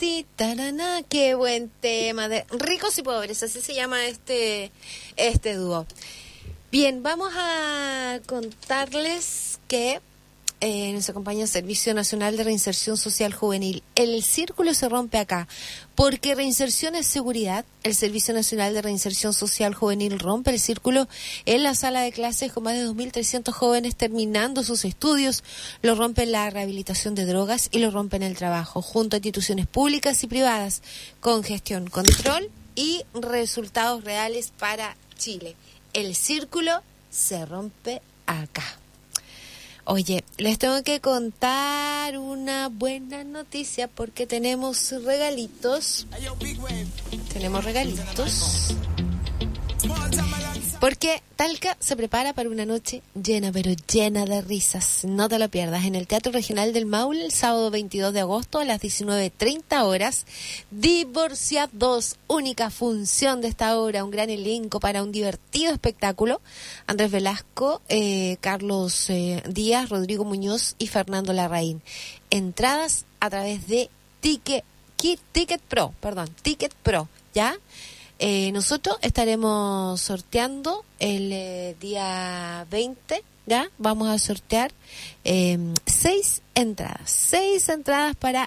Tarana, qué buen tema de Ricos y Pobres, así se llama este dúo. Bien, vamos a contarles que nos acompaña el Servicio Nacional de Reinserción Social Juvenil. El círculo se rompe acá, porque reinserción es seguridad. El Servicio Nacional de Reinserción Social Juvenil rompe el círculo en la sala de clases con más de 2.300 jóvenes terminando sus estudios. Lo rompe en la rehabilitación de drogas y lo rompe en el trabajo, junto a instituciones públicas y privadas, con gestión, control y resultados reales para Chile. El círculo se rompe acá. Oye, les tengo que contar una buena noticia porque tenemos regalitos. Porque Talca se prepara para una noche llena, pero llena de risas. No te lo pierdas. En el Teatro Regional del Maule, el sábado 22 de agosto a las 19:30 horas. Divorciados, única función de esta obra. Un gran elenco para un divertido espectáculo. Andrés Velasco, Carlos Díaz, Rodrigo Muñoz y Fernando Larraín. Entradas a través de Ticket Pro, ¿ya? Nosotros estaremos sorteando el día 20, ¿ya? Vamos a sortear 6 entradas para